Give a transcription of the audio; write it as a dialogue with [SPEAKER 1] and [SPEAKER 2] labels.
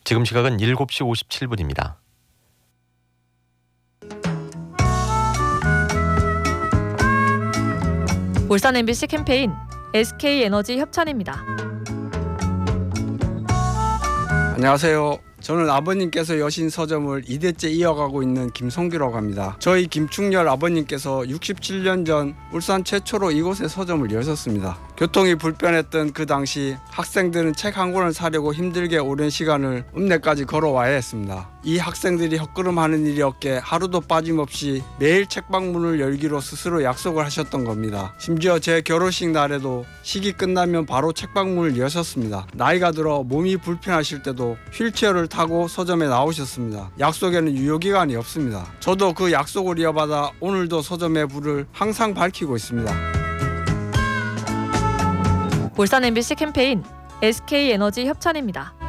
[SPEAKER 1] 지금 시각은 7시 57분입니다.
[SPEAKER 2] 울산 MBC 캠페인 SK에너지 협찬입니다.
[SPEAKER 3] 안녕하세요. 저는 아버님께서 여신 서점을 2대째 이어가고 있는 김성규라고 합니다. 저희 김충렬 아버님께서 67년 전 울산 최초로 이곳에 서점을 여셨습니다. 교통이 불편했던 그 당시 학생들은 책 한 권을 사려고 힘들게 오랜 시간을 읍내까지 걸어와야 했습니다. 이 학생들이 헛걸음하는 일이 없게 하루도 빠짐없이 매일 책방문을 열기로 스스로 약속을 하셨던 겁니다. 심지어 제 결혼식 날에도 식이 끝나면 바로 책방문을 여셨습니다. 나이가 들어 몸이 불편하실 때도 휠체어를 타고 서점에 나오셨습니다. 약속에는 유효기간이 없습니다. 저도 그 약속을 이어받아 오늘도 서점의 불을 항상 밝히고 있습니다.
[SPEAKER 2] 울산 MBC 캠페인 SK에너지 협찬입니다.